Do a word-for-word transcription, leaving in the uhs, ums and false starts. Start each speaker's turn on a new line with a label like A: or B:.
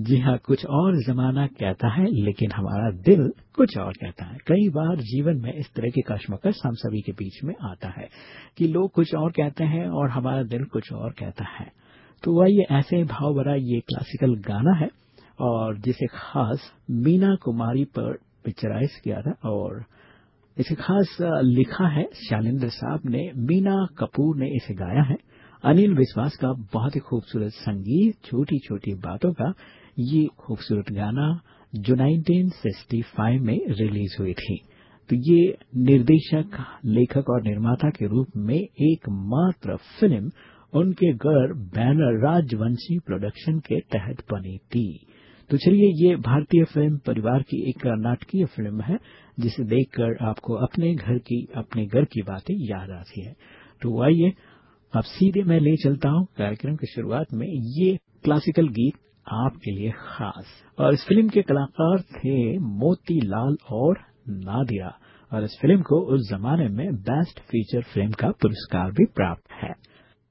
A: जी हाँ, कुछ और जमाना कहता है लेकिन हमारा दिल कुछ और कहता है। कई बार जीवन में इस तरह की कश्मकश हम सभी के बीच में आता है कि लोग कुछ और कहते हैं और हमारा दिल कुछ और कहता है। तो वही ऐसे भाव भरा ये क्लासिकल गाना है और जिसे खास मीना कुमारी पर पिक्चराइज किया था और इसे खास लिखा है शैलेंद्र साहब ने, मीना कपूर ने इसे गाया है। अनिल विश्वास का बहुत ही खूबसूरत संगीत, छोटी छोटी बातों का ये खूबसूरत गाना जो उन्नीस सौ पैंसठ में रिलीज हुई थी। तो ये निर्देशक, लेखक और निर्माता के रूप में एकमात्र फिल्म उनके घर बैनर राजवंशी प्रोडक्शन के तहत बनी थी। तो चलिए, ये भारतीय फिल्म परिवार की एक नाटकीय फिल्म है जिसे देखकर आपको अपने घर की अपने घर की बातें याद आती है। तो आइए अब सीधे मैं ले चलता हूँ कार्यक्रम की शुरुआत में ये क्लासिकल गीत आपके लिए खास। और इस फिल्म के कलाकार थे मोतीलाल और नादिरा और इस फिल्म को उस जमाने में बेस्ट फीचर फिल्म का पुरस्कार भी प्राप्त है।